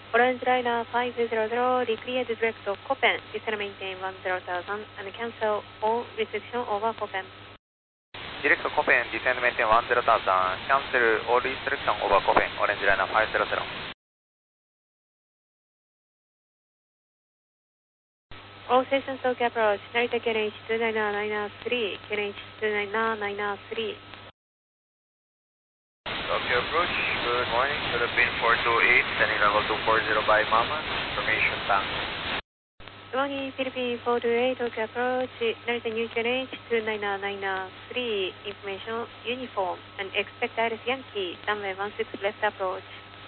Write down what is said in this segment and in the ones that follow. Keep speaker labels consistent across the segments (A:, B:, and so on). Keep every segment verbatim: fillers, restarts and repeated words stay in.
A: Orange Liner five zero zero, declared direct to Copen, descend maintain one zero thousand and cancel all restriction over Copen.
B: Direct to Copen, descend maintain one zero thousand, cancel all restriction over Copen, Orange Liner five zero zero.
A: All stations Tokyo approach, Narita K N H two nine nine three, K N H two nine nine three.
B: Tokyo approach, good morning, Philippine four two eight, sending level two four zero by Mama, information tank.
A: Good morning, Philippine four two eight, Tokyo approach, Narita New K N H two nine nine three, information uniform, and expect Iris Yankee, runway one six left approach.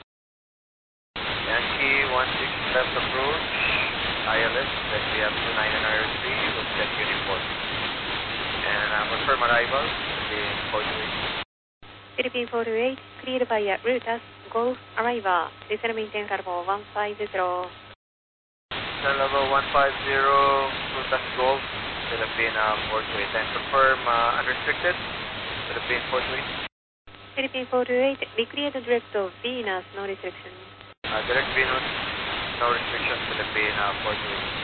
B: Yankee one six left approach, I L S, that we have two nine nine three, will set uniform. And uh, confirm arrival, Philippine four two eight.
A: Philippine four two eight, cleared by Rutas, Golf Arrival, descend maintain level one five zero.
B: Descend level one five zero, Rutas Golf, Philippine uh, four two eight, and confirm uh, unrestricted, Philippine four two eight.
A: Philippine four two eight, declared direct to Venus, no restriction.
B: Uh, direct Venus, no restriction, Philippine uh, four two eight.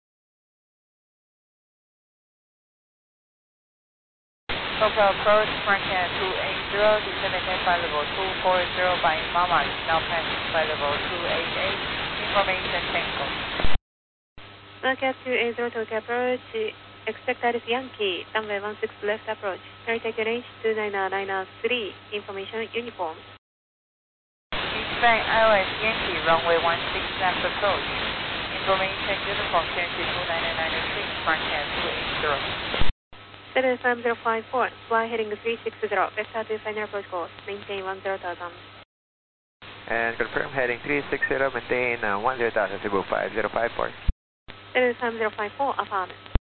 C: Tokyo approach, Franken two eight zero, descend maintain flight level two four zero by Mama, now passing flight level two eight eight, information Tango.
A: Market two eight zero, Tokyo approach, expect Iris Yankee, runway one six left approach, Narita K N H two nine nine three, information uniform.
C: Expect Iris Yankee, runway one six left approach, information uniform Yankee two nine nine six, Franken two eight zero.
A: seven five zero five four, fly heading three six zero, vector to final approach course, maintain one zero thousand.
D: And confirm heading three six zero, maintain uh, one zero thousand, Cebu five zero five four.
A: seven five zero five four, affirm.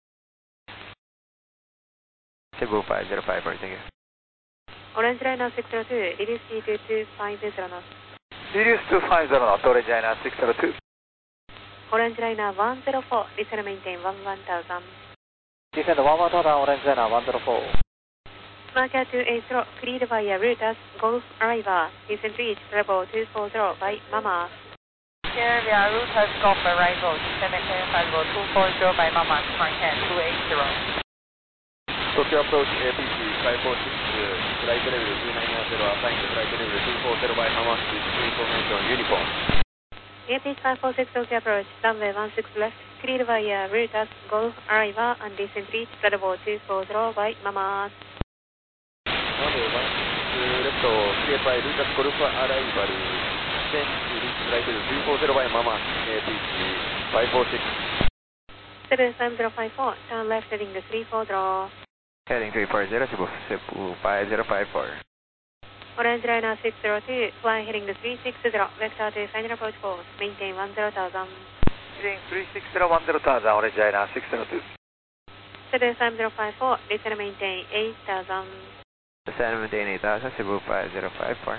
D: Cebu five zero five four, thank you.
A: Orange Liner six zero two, reduce T to two five zero knots.
D: Reduce two five zero knot, Orange Liner six zero two.
A: Orange Liner one zero four, descend maintain one one thousand.
D: Descend one one thousand, Orange Liner one zero four.
A: Market two eight zero, cleared by Rutas, Golf Arrival, descend reach level two four zero by Mama.
C: Here via Rutas Golf Arrival, descend maintain flight level two four zero by Mama, Franken two eight zero.
E: Tokyo approach A P C five four six, flight level two nine zero, assigned flight level two four zero by Mama, with information uniform.
A: A P five four six, Tokyo approach, runway one six left, cleared by Rutas, Golf Arrival, and descend reach level two four zero by Mama.
E: Runway one six left, cleared by Rutas Golf Arrival, descend to reach flight level three four zero by Mama, A P C five four six.
A: seven five zero five four, turn left heading three four zero.
D: Heading three four zero, Cebu, Cebu five zero five four.
A: Orange Liner six zero two, fly heading three six zero, vector to final approach course, maintain one zero thousand.
D: Heading three six zero, one zero thousand, Orange Liner six zero two.
A: seven five zero five four, descend maintain eight thousand.
D: Descend maintain eight thousand, Cebu five zero five four.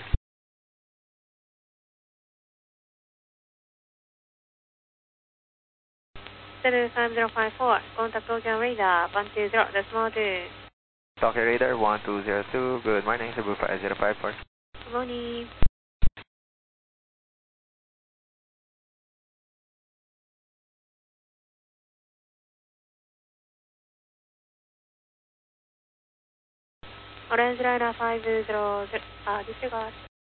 A: seven five zero five four, contact Tokyo radar, one two zero, decimal two.
D: Tokyo radar one two zero two, good morning, Cebu five zero five four.
A: Good morning. Orange Liner five zero zero, uh, disregard.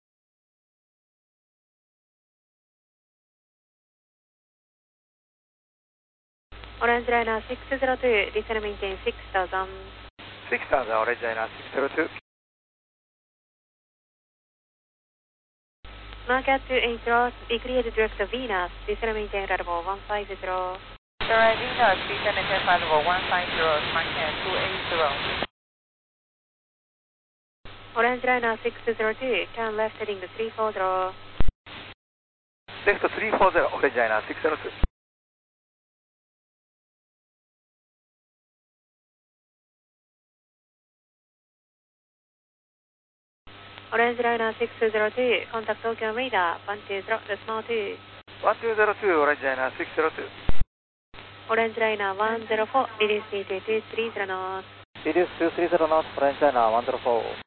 A: Orange Liner six zero two, descend maintain six thousand.
D: six thousand, Orange Liner six zero two.
A: Market two eight zero, declared direct to Venus, descend maintain level one five zero.
C: Direct Venus, descend maintain flight level one five zero, Franken two eight zero.
A: Orange Liner six zero two, turn left heading three four zero.
D: Left three four zero, Orange Liner six zero two.
A: Orange Liner six zero two, contact Tokyo radar, one two zero, decimal two.
D: one two zero two, Orange Liner six zero two.
A: Orange Liner one zero four, reduce T to two three zero knots.
D: Reduce two three zero knots, Orange Liner one zero four.